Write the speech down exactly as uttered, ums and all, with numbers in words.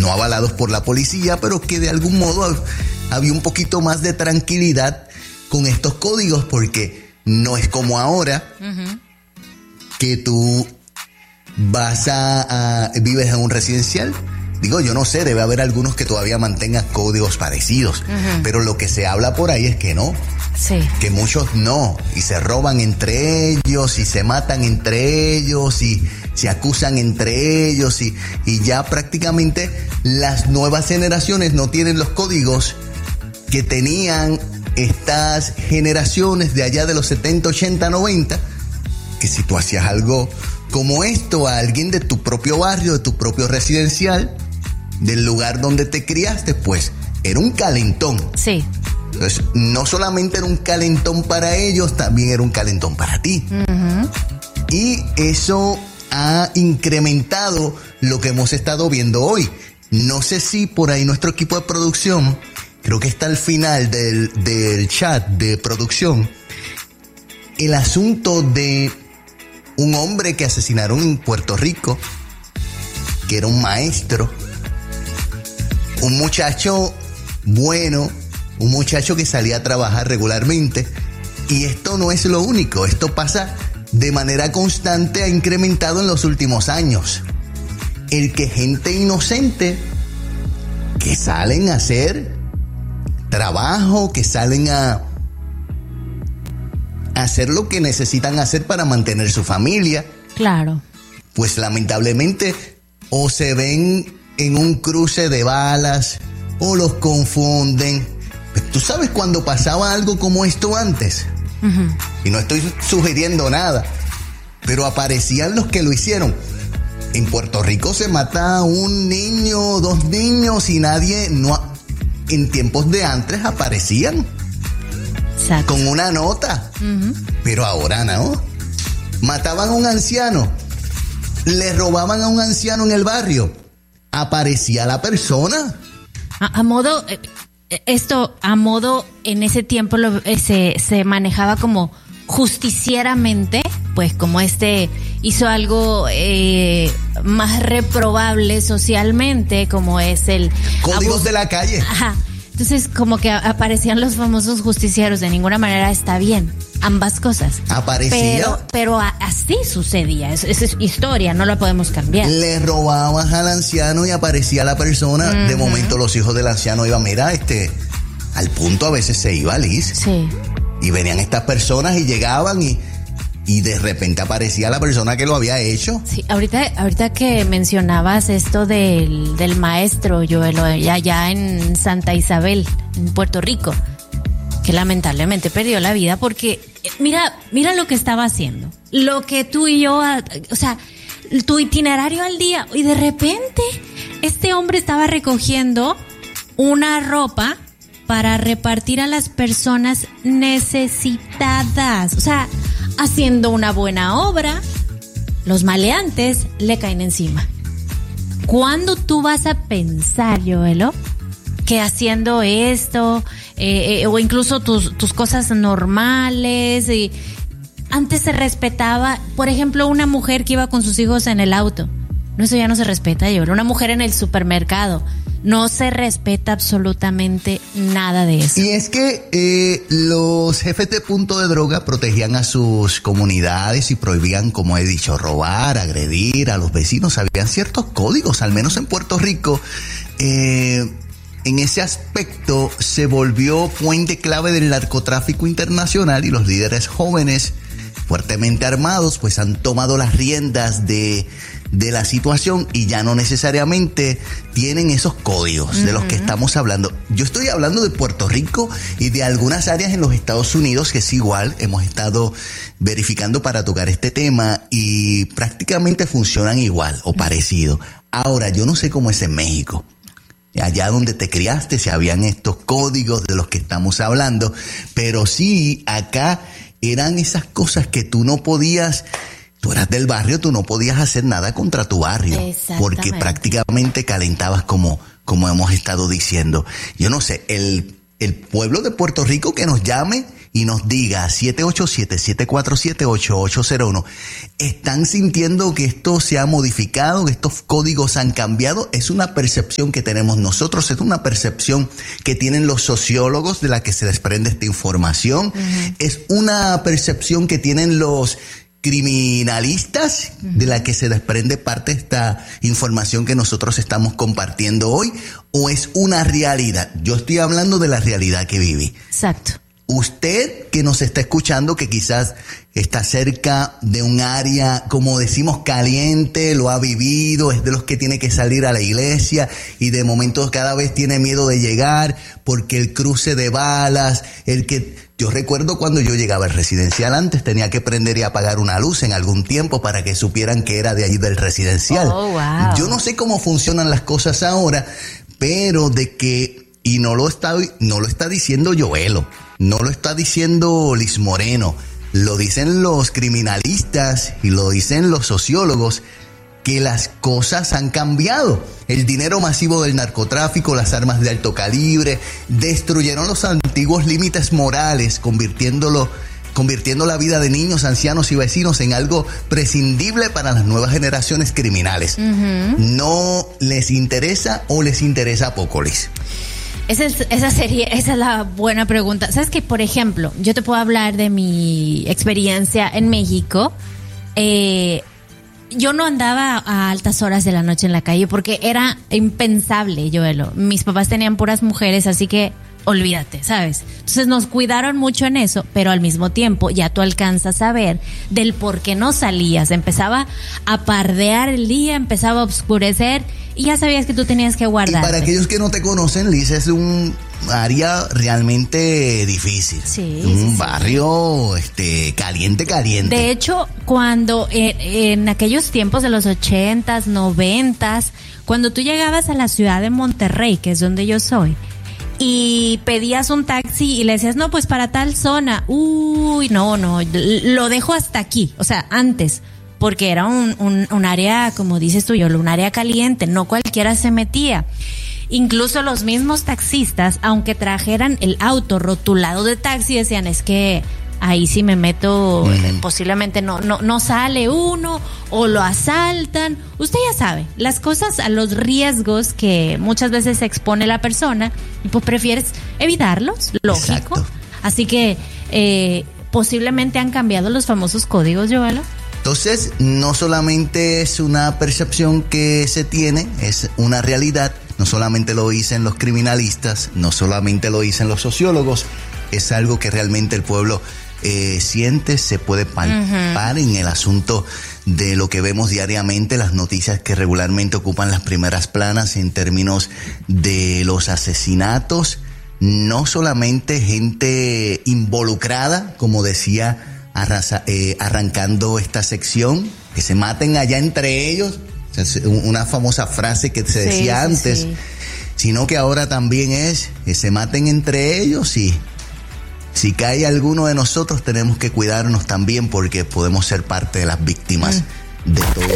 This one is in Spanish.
no avalados por la policía, pero que de algún modo había un poquito más de tranquilidad con estos códigos, porque no es como ahora uh-huh. que tú vas a, a vives en un residencial. Digo, yo no sé, debe haber algunos que todavía mantengan códigos parecidos, uh-huh. pero lo que se habla por ahí es que no. Sí. Que muchos no, y se roban entre ellos, y se matan entre ellos, y se acusan entre ellos, y, y ya prácticamente las nuevas generaciones no tienen los códigos que tenían estas generaciones de allá de los setenta, ochenta, noventa, que si tú hacías algo como esto a alguien de tu propio barrio, de tu propio residencial, del lugar donde te criaste, pues era un calentón. Sí. Entonces, no solamente era un calentón para ellos, también era un calentón para ti. Uh-huh. Y eso ha incrementado lo que hemos estado viendo hoy. No sé si por ahí nuestro equipo de producción, creo que está al final del, del chat de producción, el asunto de un hombre que asesinaron en Puerto Rico, que era un maestro, un muchacho bueno, un muchacho que salía a trabajar regularmente. Y esto no es lo único, esto pasa de manera constante, ha incrementado en los últimos años. El que gente inocente que salen a hacer trabajo, que salen a hacer lo que necesitan hacer para mantener su familia. Claro. Pues lamentablemente o se ven en un cruce de balas o los confunden. ¿Tú sabes cuando pasaba algo como esto antes? Uh-huh. Y no estoy sugiriendo nada, pero aparecían los que lo hicieron. En Puerto Rico se mata un niño, dos niños y nadie, no, en tiempos de antes aparecían. Exacto. Con una nota. Uh-huh. Pero ahora no. Mataban a un anciano, le robaban a un anciano en el barrio, aparecía la persona. A, a modo, eh, esto a modo en ese tiempo lo, eh, se, se manejaba como justicieramente, pues como este hizo algo eh, más reprobable socialmente, como es el códigos abus- de la calle. Ajá. Entonces como que aparecían los famosos justicieros. De ninguna manera está bien ambas cosas. Aparecía. Pero, pero a, así sucedía. Esa es, es historia, no la podemos cambiar. Le robaban al anciano y aparecía la persona. Uh-huh. De momento los hijos del anciano iban, mira, este, al punto a veces se iba Liz. Sí. Y venían estas personas y llegaban y, y de repente aparecía la persona que lo había hecho. Sí, ahorita, ahorita que mencionabas esto del, del maestro, Joel, allá en Santa Isabel, en Puerto Rico, que lamentablemente perdió la vida porque, mira, mira lo que estaba haciendo. Lo que tú y yo, o sea, tu itinerario al día, y de repente este hombre estaba recogiendo una ropa para repartir a las personas necesitadas. O sea, haciendo una buena obra, los maleantes le caen encima. ¿Cuándo tú vas a pensar, Joelo, que haciendo esto, eh, eh, o incluso tus, tus cosas normales, y antes se respetaba, por ejemplo, una mujer que iba con sus hijos en el auto? No, eso ya no se respeta, Joelo. Una mujer en el supermercado. No se respeta absolutamente nada de eso. Y es que eh, los jefes de punto de droga protegían a sus comunidades y prohibían, como he dicho, robar, agredir a los vecinos. Habían ciertos códigos, al menos en Puerto Rico. Eh, en ese aspecto se volvió puente clave del narcotráfico internacional, y los líderes jóvenes fuertemente armados pues han tomado las riendas de de la situación y ya no necesariamente tienen esos códigos uh-huh. de los que estamos hablando. Yo estoy hablando de Puerto Rico y de algunas áreas en los Estados Unidos que es igual. Hemos estado verificando para tocar este tema y prácticamente funcionan igual o parecido. Ahora, yo no sé cómo es en México. Allá donde te criaste, si habían estos códigos de los que estamos hablando, pero sí, acá eran esas cosas que tú no podías. Tú eras del barrio, tú no podías hacer nada contra tu barrio, porque prácticamente calentabas, como, como hemos estado diciendo. Yo no sé, el, el pueblo de Puerto Rico que nos llame y nos diga siete ocho siete, siete cuatro siete, ocho ocho cero uno. ¿Están sintiendo que esto se ha modificado, que estos códigos han cambiado? Es una percepción que tenemos nosotros, es una percepción que tienen los sociólogos de la que se desprende esta información, uh-huh. Es una percepción que tienen los criminalistas de la que se desprende parte de esta información que nosotros estamos compartiendo hoy, o es una realidad. Yo estoy hablando de la realidad que viví. Exacto. Usted que nos está escuchando, que quizás está cerca de un área, como decimos, caliente, lo ha vivido, es de los que tiene que salir a la iglesia y de momento cada vez tiene miedo de llegar porque el cruce de balas, el que... Yo recuerdo cuando yo llegaba al residencial antes, tenía que prender y apagar una luz en algún tiempo para que supieran que era de allí del residencial. Oh, wow. Yo no sé cómo funcionan las cosas ahora, pero de que, y no lo está, no lo está diciendo Joelo, no lo está diciendo Liz Moreno, lo dicen los criminalistas y lo dicen los sociólogos, que las cosas han cambiado. El dinero masivo del narcotráfico, las armas de alto calibre, destruyeron los antiguos límites morales, convirtiéndolo, convirtiendo la vida de niños, ancianos y vecinos en algo prescindible para las nuevas generaciones criminales. Uh-huh. ¿No les interesa o les interesa poco, Liz? Esa es, esa sería, esa es la buena pregunta. ¿Sabes que, por ejemplo, yo te puedo hablar de mi experiencia en México? Eh... Yo no andaba a altas horas de la noche en la calle porque era impensable, Joelo. Mis papás tenían puras mujeres, así que olvídate, ¿sabes? Entonces nos cuidaron mucho en eso, pero al mismo tiempo ya tú alcanzas a ver del por qué no salías. Empezaba a pardear el día, empezaba a oscurecer y ya sabías que tú tenías que guardarte. Y para aquellos que no te conocen, Liz, es un área realmente difícil. Sí, un sí, barrio sí. este caliente, caliente. De hecho, cuando eh, en aquellos tiempos de los ochentas, noventas, cuando tú llegabas a la ciudad de Monterrey, que es donde yo soy, y pedías un taxi y le decías, no, pues para tal zona, uy, no, no, lo dejo hasta aquí, o sea, antes, porque era un, un, un área, como dices tú, yo, un área caliente, no cualquiera se metía. Incluso los mismos taxistas, aunque trajeran el auto rotulado de taxi, decían, es que ahí sí me meto, mm. eh, posiblemente no, no, no sale uno, o lo asaltan. Usted ya sabe, las cosas, a los riesgos que muchas veces se expone la persona, y pues prefieres evitarlos, lógico. Exacto. Así que eh, posiblemente han cambiado los famosos códigos, Joelo. Entonces, no solamente es una percepción que se tiene, es una realidad. No solamente lo dicen los criminalistas, no solamente lo dicen los sociólogos, es algo que realmente el pueblo eh, siente, se puede palpar uh-huh. en el asunto de lo que vemos diariamente, las noticias que regularmente ocupan las primeras planas en términos de los asesinatos, no solamente gente involucrada, como decía arrasa, eh, arrancando esta sección, que se maten allá entre ellos, una famosa frase que se decía sí, antes, sí. sino que ahora también es que se maten entre ellos y si cae alguno de nosotros tenemos que cuidarnos también porque podemos ser parte de las víctimas mm. de todo